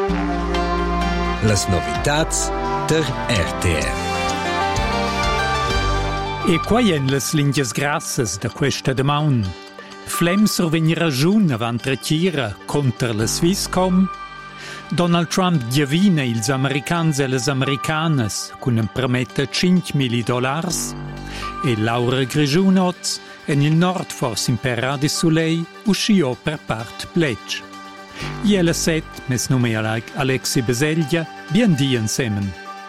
Las novitats der RTR. E quai en las lingias grassas da questa damaun. Flem survegni ragiun avant retira contra la Swisscom. Donald Trump giavina ils americans e les americanas cun un prometta $5.000 e Laura Grigiunoz en il nord fors in per Radio Soleil uscio per part pledge. Iela set, mes nome Alexi Beselgia, bien di insemen.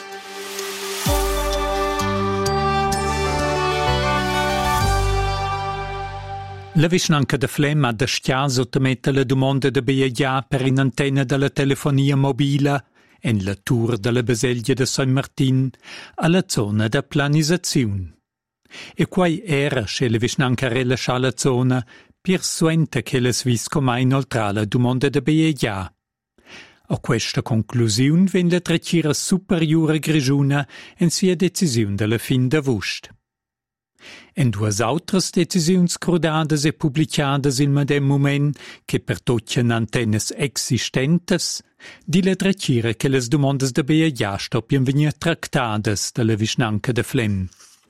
La vicinanca de Flem ha d'astia sottometta la domanda de BIA per un'antenna della telefonia mobile en la tour della Beselgia de Saint Martin alla zona da planisazione. E quai era che la vicinanca relascia la zona persuenta che la Swisscom ha inoltre la domanda de BIA. A questa conclusione venne la trecira superiore Grigiuna in sia decisione della fin d'agosto. En duas autras decisiuns crudadas e publicadas in medem moment che per toccian antennes existentes, di la trecira che les domandas de BIA stoppien venir tractadas dalla vicinanca de Flem.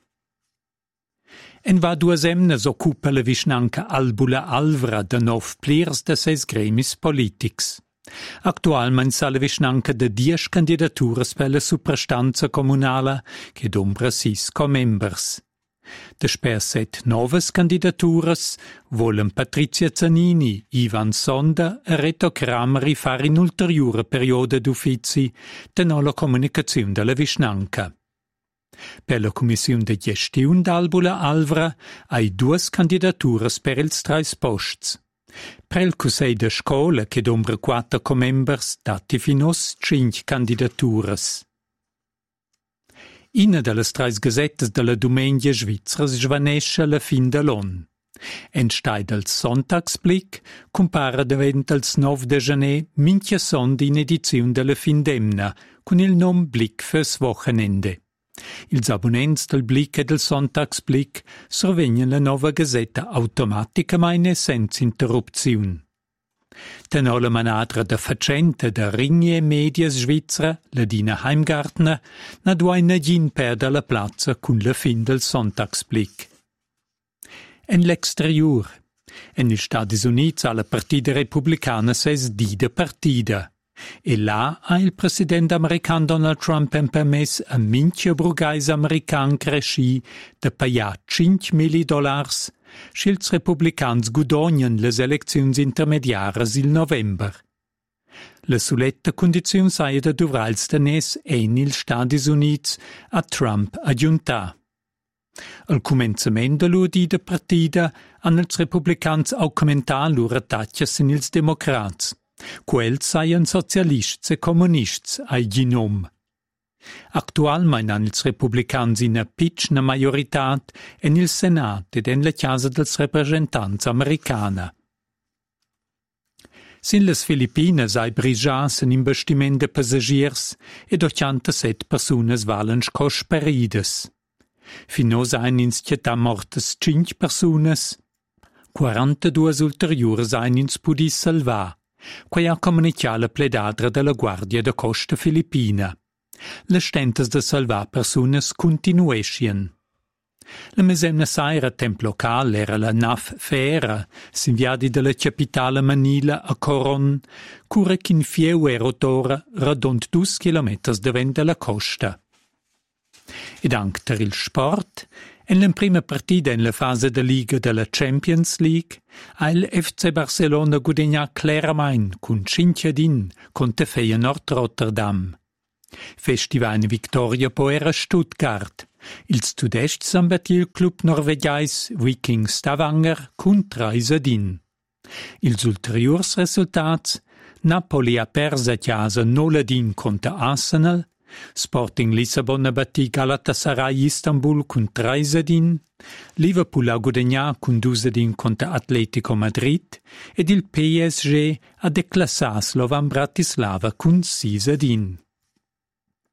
En va duas emnes occupa la vicinanca Albula Alvra de nov plirs de ses gremis politics. Actualmein sa la vicinanca de 10 candidaturas per la suprastanza comunala che d'ombra 6 co-members. Desper 7 novas candidaturas volen Patrizia Zanini, Ivan Sonda e Reto Kramer fare in ulteriore periodo d'uffizi de la comunicazione della vicinanca. Per la commissione de gestione d'Albula Alvra hai 2 candidaturas per ils 3 posts. Per il Consiglio de Scola che d'ombra 4 co-members dati finos 5 candidaturas. Ina delle 3 gazettes della Domenica Svizzera svanesce la fin dell'on. En stai del Sonntagsblick compara davent als 9 de janer minchia sonda in edizione della fin d'emna con il nom Blick fürs Wochenende. Ils abonnents del Blick e del Sonntagsblick sorvegnan la nova gazzetta automaticamente senza interruzione. Tenò la manadra da facente da Ringie Medias Svizzera, la Dina Heimgartner, na duaina gin perda la plazza con la fin del Sonntagsblick. En l'exterior, en gli Stati Uniti alla partida repubblicana ses dida partida, e là ha il presidente americano Donald Trump permesso a minchia brugais american cresci da pagare $5.000 Schils republicans gudognan les elecziuns intermediaras il november. La suletta condizione saia da duvrals tenés en ils Stati Units a Trump aggiuntà. Al començament de l'udida partida han els republicans augmentat lur attaccias in ils democrats. Quels saian socialists e comunists ai ginom. Actualmein han ils republicans ina pitschna majoritat en il Senat ed en la Casa dels Representants americana. Sin les Filipinas ai brigias en investiment de passagiers ed 87 personas valen scosperides. Finos ein ins città mortes 5 personas, 42 ulteriores ein ins pudis salvar, quai ha comunicat la pledadra de la Guardia de Costa Filipina. Le stentas de salvar personas continuescien. La mesemna saira temp local era la NAF Fera, s'inviadi de la capitale Manila a Coron, cura qu'in fieu erotora radont 2 kilometers davent de la costa. Ed anche per il sport, en la prima partita in la fase de Liga de la Champions League, ha il FC Barcelona guadagnato claramente con 5-1 contro Feyenoord Rotterdam. Festiva una vittoria poera Stuttgart. Il studest s'ambatì il club norvegiais Viking Stavanger con 3-1. Ils ulteriors resultats: Napoli ha perso a casa 0-1 contro Arsenal, Sporting Lissabon ha battit Galatasaray Istanbul con 3-1, Liverpool ha guadagnato con 2-1 contro Atletico Madrid ed il PSG ha declassato Slovan Bratislava con 6-1.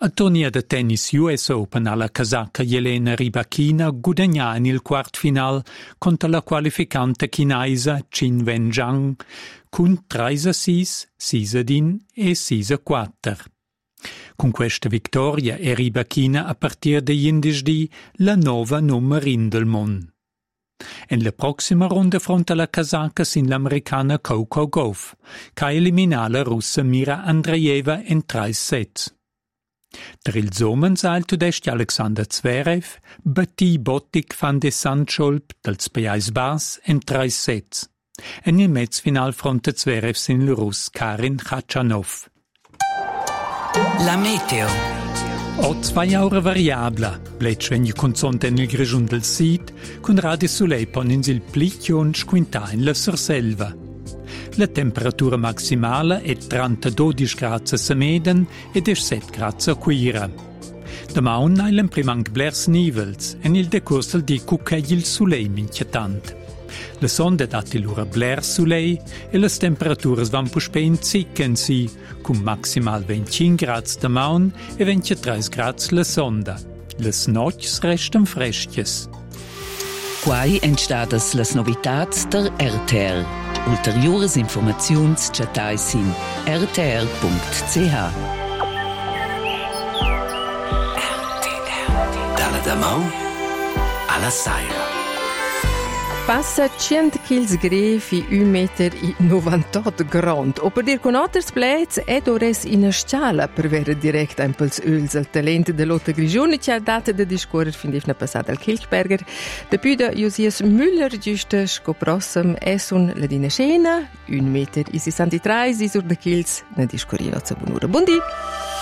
A torneo de tennis US Open alla casacca Jelena Rybakina guadagna in il quart final contro la qualificante chinesa Qin Wenzhang con 3-6, 6-1 e 6-4. Con questa vittoria è Rybakina a partire da indisdì la nuova numerin del mondo. In la prossima ronda fronte alla casacca sin l'americana Coco Gauff, che elimina la russa Mira Andreeva in 3 sets. Der il Somens al tudest Alexander Zverev battì Botic van de Zandschulp dels Pais Bas in 3 sets. E nel mezzfinal fronte Zverev sin il russ Karin Khachanov. La meteo. O 2 ore variabla, bletschwen je consonte nel grigiun del Sid, con radi soleil ponins il plicchio squintà in la Surselva. La temperatura maximale è 32 gradi a Meden e 17 gradi a Quira. Damaun ailen primang blers nivels e nel decurs del di cucchegli il soleil minchiatant. La sonda dati l'ora bler soleil e le temperaturas van puspein zicken si, con maximal 25 gradi damaun e 23 gradi la sonda. Les notgs restan fresches. Quai entstadas las novitats der RTR. Ulteriores informaziuns chatais in rtr.ch. Dalla Damau alla Saira. Passa 100 kg grevi 1,98 m grand. O per dir con otters plets ed ores in a scala per vere direct ein pels öls al talent de Lotte Grigioni ci ha data de discorrer fin defna passata al Kilchberger. De püda Josias Müller giuste scoprossem esun la dina scena 1,63 m isur de kils na discorrino za bunura. Buondì!